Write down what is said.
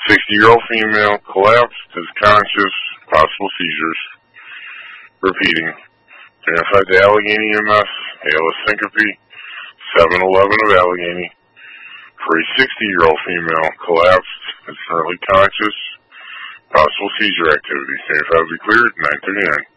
60-year-old female, collapsed, is conscious, possible seizures. Repeating. Identified the Allegheny EMS, ALS syncope, 711 of Allegheny. For a 60-year-old female, collapsed, is currently conscious, possible seizure activity. 75 will be cleared, 9:39.